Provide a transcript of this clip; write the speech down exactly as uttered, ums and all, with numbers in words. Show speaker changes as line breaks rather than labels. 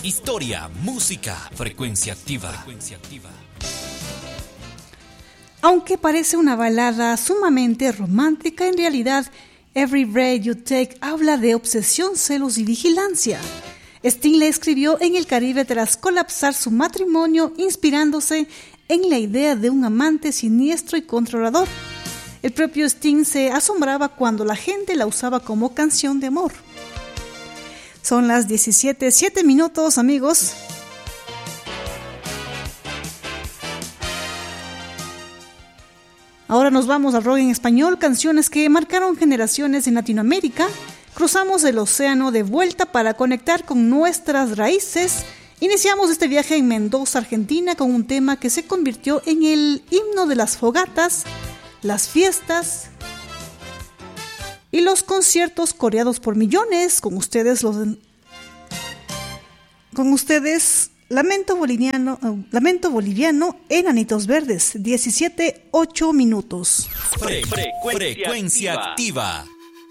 historia, música, frecuencia activa. Frecuencia activa.
Aunque parece una balada sumamente romántica, en realidad Every Breath You Take habla de obsesión, celos y vigilancia. Sting la escribió en el Caribe tras colapsar su matrimonio, inspirándose en la idea de un amante siniestro y controlador. El propio Sting se asombraba cuando la gente la usaba como canción de amor. Son las diecisiete, siete minutos, amigos. Ahora nos vamos al rock en español, canciones que marcaron generaciones en Latinoamérica. Cruzamos el océano de vuelta para conectar con nuestras raíces. Iniciamos este viaje en Mendoza, Argentina, con un tema que se convirtió en el himno de las fogatas, las fiestas y los conciertos coreados por millones. Con ustedes, los, con ustedes Lamento Boliviano, uh, Lamento Boliviano, Enanitos Verdes, diecisiete, ocho minutos.
Fre- frecuencia, frecuencia activa. activa.